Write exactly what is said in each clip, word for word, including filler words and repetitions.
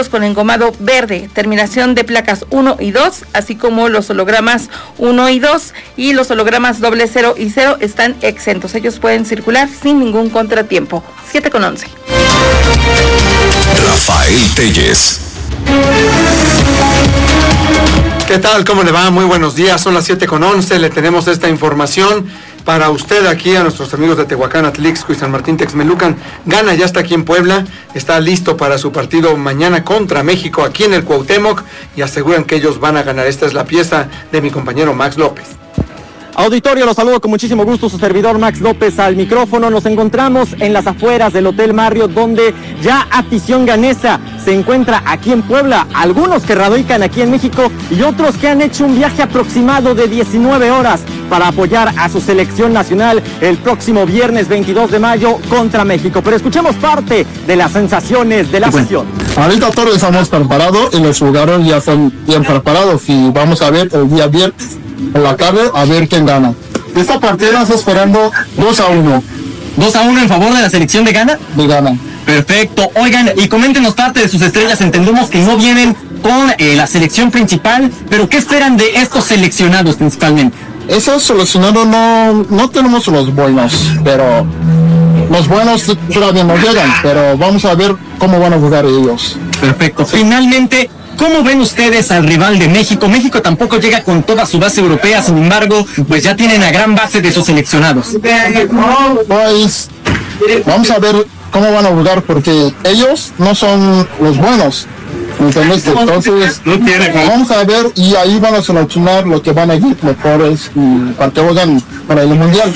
vehículos con engomado verde, terminación de placas uno y dos, así como los hologramas uno y dos, y los hologramas doble cero y cero están exentos. Ellos pueden circular sin ningún contratiempo. siete con once. Rafael Telles. ¿Qué tal? ¿Cómo le va? Muy buenos días. Son las siete con once. Le tenemos esta información para usted aquí, a nuestros amigos de Tehuacán, Atlixco y San Martín Texmelucan. Gana, ya está aquí en Puebla, está listo para su partido mañana contra México aquí en el Cuauhtémoc y aseguran que ellos van a ganar. Esta es la pieza de mi compañero Max López. Auditorio, los saludo con muchísimo gusto, su servidor Max López al micrófono. Nos encontramos en las afueras del Hotel Marriott, donde ya afición ganesa se encuentra aquí en Puebla. Algunos que radican aquí en México y otros que han hecho un viaje aproximado de diecinueve horas para apoyar a su selección nacional el próximo viernes veintidós de mayo contra México. Pero escuchemos parte de las sensaciones de la afición. Ahorita todos estamos preparados y los jugadores ya están bien preparados y vamos a ver el día viernes en la tarde a ver quién gana. Esta partida está esperando dos a uno. ¿dos a uno en favor de la selección de Ghana? De Ghana. Perfecto. Oigan, y coméntenos parte de sus estrellas. Entendemos que no vienen con eh, la selección principal, pero ¿qué esperan de estos seleccionados principalmente? Esos seleccionados no, no tenemos los buenos, pero los buenos todavía no llegan, pero vamos a ver cómo van a jugar ellos. Perfecto. Finalmente, ¿cómo ven ustedes al rival de México? México tampoco llega con toda su base europea, sin embargo, pues ya tienen a gran base de sus seleccionados. Pues vamos a ver cómo van a jugar, porque ellos no son los buenos. Entonces, entonces vamos a ver y ahí van a seleccionar lo que van a ir mejores y para que juegan para el mundial.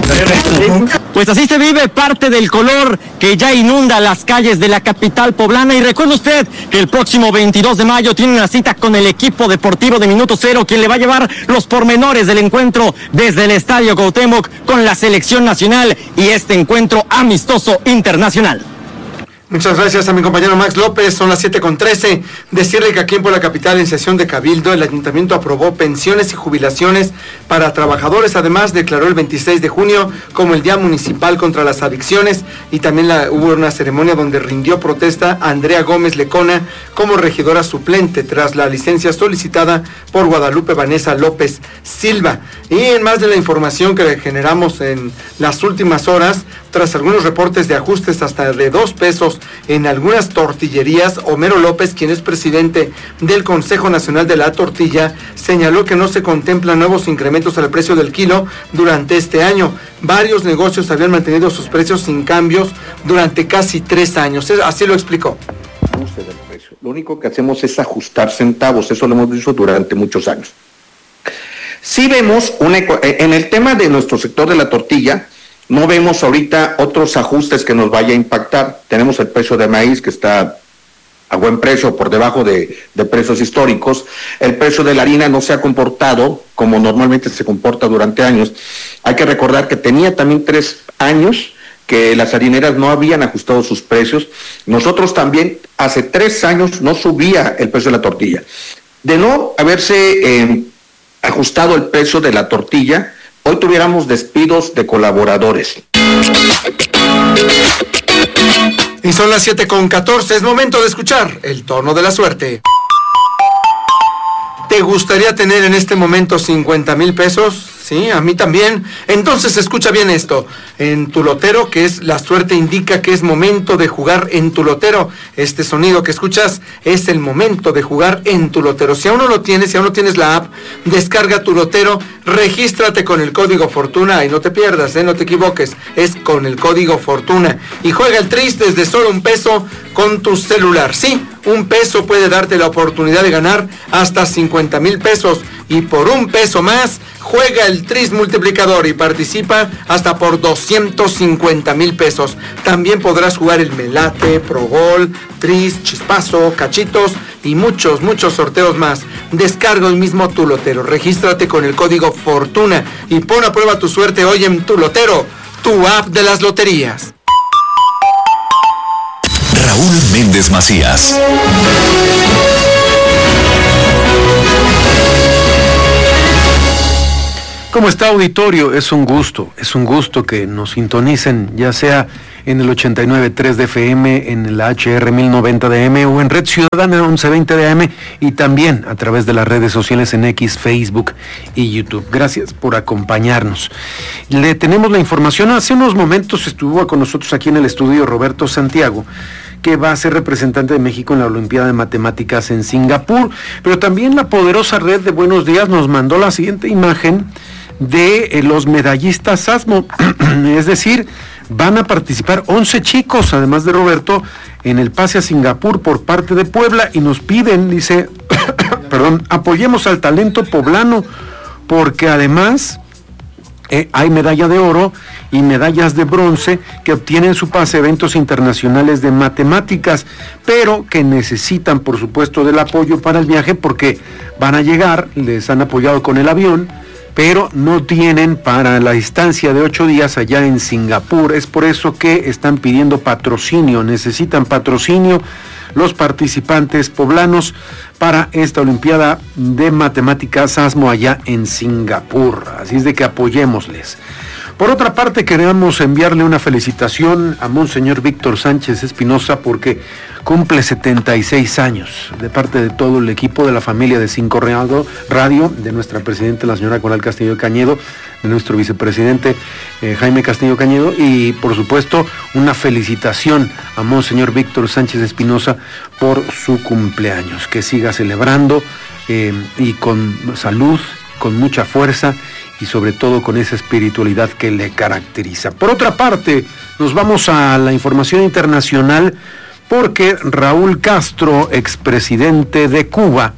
Pues así se vive parte del color que ya inunda las calles de la capital poblana. Y recuerde usted que el próximo veintidós de mayo tiene una cita con el equipo deportivo de Minuto Cero, quien le va a llevar los pormenores del encuentro desde el Estadio Cuauhtémoc con la selección nacional y este encuentro amistoso internacional. Muchas gracias a mi compañero Max López. Son las siete con trece. Decirle que aquí en Puebla Capital, en sesión de Cabildo, el Ayuntamiento aprobó pensiones y jubilaciones para trabajadores. Además, declaró el veintiséis de junio como el Día Municipal contra las Adicciones y también la, hubo una ceremonia donde rindió protesta a Andrea Gómez Lecona como regidora suplente tras la licencia solicitada por Guadalupe Vanessa López Silva. Y en más de la información que generamos en las últimas horas, tras algunos reportes de ajustes hasta de dos pesos en algunas tortillerías, Homero López, quien es presidente del Consejo Nacional de la Tortilla, señaló que no se contemplan nuevos incrementos al precio del kilo durante este año. Varios negocios habían mantenido sus precios sin cambios durante casi tres años. Así lo explicó. Lo único que hacemos es ajustar centavos, eso lo hemos visto durante muchos años. Sí vemos, una, en el tema de nuestro sector de la tortilla, no vemos ahorita otros ajustes que nos vaya a impactar. Tenemos el precio de maíz que está a buen precio, por debajo de, de precios históricos. El precio de la harina no se ha comportado como normalmente se comporta durante años. Hay que recordar que tenía también tres años que las harineras no habían ajustado sus precios. Nosotros también, hace tres años no subía el precio de la tortilla. De no haberse eh, ajustado el precio de la tortilla, hoy tuviéramos despidos de colaboradores. Y son las siete con catorce, es momento de escuchar el tono de la suerte. ¿Te gustaría tener en este momento cincuenta mil pesos? Sí, a mí también. Entonces escucha bien esto. En tu lotero, que es la suerte, indica que es momento de jugar en tu lotero. Este sonido que escuchas es el momento de jugar en tu lotero. Si aún no lo tienes, si aún no tienes la app, descarga tu lotero, regístrate con el código Fortuna y no te pierdas, ¿eh? No te equivoques, es con el código Fortuna. Y juega el Tris desde solo un peso con tu celular. Sí, un peso puede darte la oportunidad de ganar hasta cincuenta mil pesos. Y por un peso más, juega el Tris multiplicador y participa hasta por doscientos cincuenta mil pesos. También podrás jugar el Melate, Progol, Tris, Chispazo, Cachitos y muchos, muchos sorteos más. Descarga hoy mismo tu lotero, regístrate con el código Fortuna y pon a prueba tu suerte hoy en tu lotero, tu app de las loterías. Raúl Méndez Macías. ¿Cómo está, auditorio? Es un gusto, es un gusto que nos sintonicen, ya sea en el ochenta y nueve punto tres de F M, en el H R mil noventa de A M o en Red Ciudadana once veinte de A M y también a través de las redes sociales en X, Facebook y YouTube. Gracias por acompañarnos. Le tenemos la información. Hace unos momentos estuvo con nosotros aquí en el estudio Roberto Santiago, que va a ser representante de México en la Olimpiada de Matemáticas en Singapur, pero también la poderosa red de Buenos Días nos mandó la siguiente imagen de eh, los medallistas ASMO, es decir, van a participar once chicos, además de Roberto, en el pase a Singapur por parte de Puebla, y nos piden, dice, perdón, apoyemos al talento poblano, porque además eh, hay medalla de oro y medallas de bronce que obtienen su pase a eventos internacionales de matemáticas, pero que necesitan, por supuesto, del apoyo para el viaje, porque van a llegar, les han apoyado con el avión, pero no tienen para la distancia de ocho días allá en Singapur. Es por eso que están pidiendo patrocinio, necesitan patrocinio los participantes poblanos para esta Olimpiada de Matemáticas ASMO allá en Singapur. Así es de que apoyémosles. Por otra parte, queremos enviarle una felicitación a Monseñor Víctor Sánchez Espinosa porque cumple setenta y seis años, de parte de todo el equipo de la familia de Cinco Radio, de nuestra presidenta, la señora Coral Castillo Cañedo, de nuestro vicepresidente eh, Jaime Castillo Cañedo, y por supuesto una felicitación a Monseñor Víctor Sánchez Espinosa por su cumpleaños, que siga celebrando eh, y con salud, con mucha fuerza y sobre todo con esa espiritualidad que le caracteriza. Por otra parte, nos vamos a la información internacional, porque Raúl Castro, expresidente de Cuba,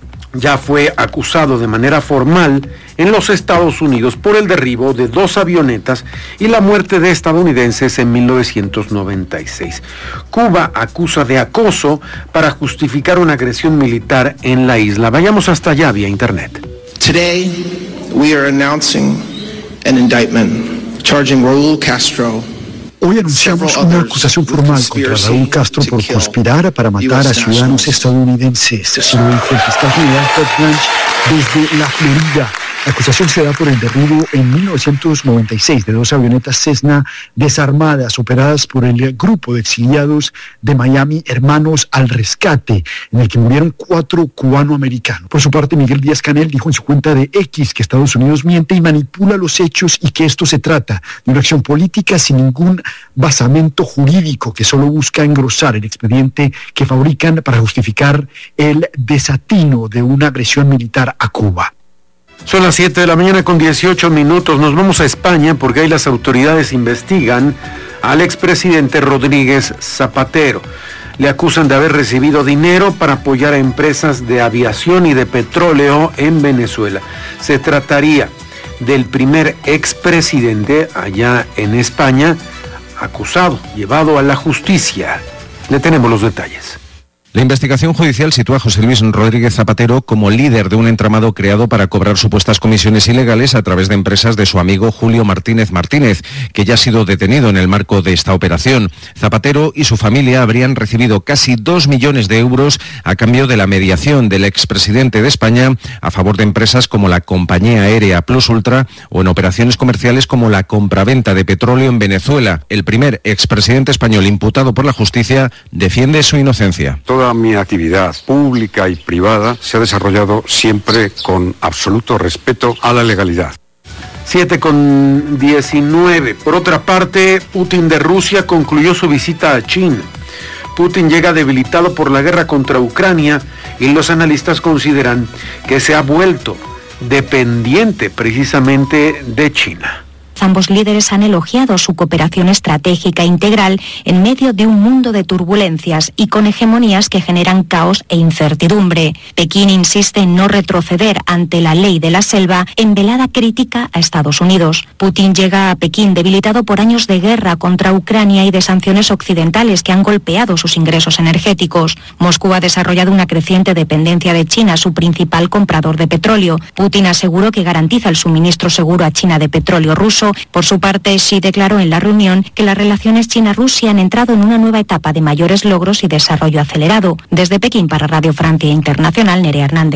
ya fue acusado de manera formal en los Estados Unidos por el derribo de dos avionetas y la muerte de estadounidenses en mil novecientos noventa y seis. Cuba acusa de acoso para justificar una agresión militar en la isla. Vayamos hasta allá vía internet. Today, we are announcing an indictment charging Raúl Castro. Hoy anunciamos una acusación formal contra Raúl Castro por conspirar para matar a ciudadanos estadounidenses. Se lo dijo el fiscal general Todd Blanche desde la Florida. La acusación se da por el derribo en mil novecientos noventa y seis de dos avionetas Cessna desarmadas operadas por el grupo de exiliados de Miami Hermanos al Rescate, en el que murieron cuatro cubanoamericanos. Por su parte, Miguel Díaz-Canel dijo en su cuenta de X que Estados Unidos miente y manipula los hechos y que esto se trata de una acción política sin ningún basamento jurídico que solo busca engrosar el expediente que fabrican para justificar el desatino de una agresión militar a Cuba. Son las siete de la mañana con dieciocho minutos. Nos vamos a España porque ahí las autoridades investigan al expresidente Rodríguez Zapatero. Le acusan de haber recibido dinero para apoyar a empresas de aviación y de petróleo en Venezuela. Se trataría del primer expresidente allá en España acusado, llevado a la justicia. Le tenemos los detalles. La investigación judicial sitúa a José Luis Rodríguez Zapatero como líder de un entramado creado para cobrar supuestas comisiones ilegales a través de empresas de su amigo Julio Martínez Martínez, que ya ha sido detenido en el marco de esta operación. Zapatero y su familia habrían recibido casi dos millones de euros a cambio de la mediación del expresidente de España a favor de empresas como la compañía aérea Plus Ultra o en operaciones comerciales como la compraventa de petróleo en Venezuela. El primer expresidente español imputado por la justicia defiende su inocencia. Toda mi actividad pública y privada se ha desarrollado siempre con absoluto respeto a la legalidad. siete con diecinueve. Por otra parte, Putin de Rusia concluyó su visita a China. Putin llega debilitado por la guerra contra Ucrania y los analistas consideran que se ha vuelto dependiente precisamente de China. Ambos líderes han elogiado su cooperación estratégica integral en medio de un mundo de turbulencias y con hegemonías que generan caos e incertidumbre. Pekín insiste en no retroceder ante la ley de la selva en velada crítica a Estados Unidos. Putin llega a Pekín debilitado por años de guerra contra Ucrania y de sanciones occidentales que han golpeado sus ingresos energéticos. Moscú ha desarrollado una creciente dependencia de China, su principal comprador de petróleo. Putin aseguró que garantiza el suministro seguro a China de petróleo ruso. Por su parte, Xi declaró en la reunión que las relaciones China-Rusia han entrado en una nueva etapa de mayores logros y desarrollo acelerado. Desde Pekín para Radio Francia Internacional, Nerea Hernández.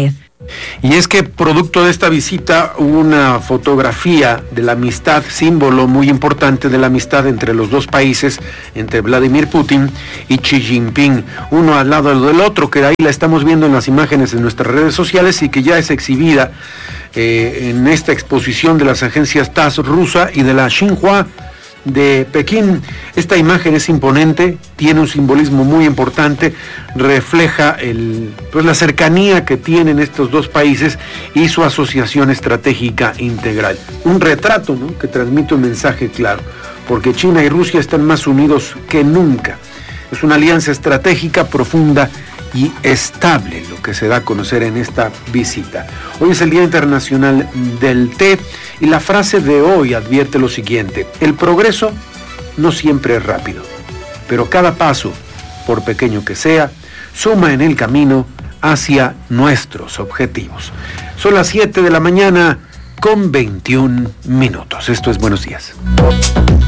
Y es que producto de esta visita hubo una fotografía de la amistad, símbolo muy importante de la amistad entre los dos países, entre Vladimir Putin y Xi Jinping, uno al lado del otro, que ahí la estamos viendo en las imágenes en nuestras redes sociales y que ya es exhibida eh, en esta exposición de las agencias T A S S rusa y de la Xinhua de Pekín. Esta imagen es imponente, tiene un simbolismo muy importante, refleja el, pues la cercanía que tienen estos dos países y su asociación estratégica integral. Un retrato, ¿no?, que transmite un mensaje claro, porque China y Rusia están más unidos que nunca. Es una alianza estratégica profunda y estable, lo que se da a conocer en esta visita. Hoy es el Día Internacional del Té y la frase de hoy advierte lo siguiente: el progreso no siempre es rápido, pero cada paso, por pequeño que sea, suma en el camino hacia nuestros objetivos. Son las siete de la mañana con veintiún minutos. Esto es Buenos Días.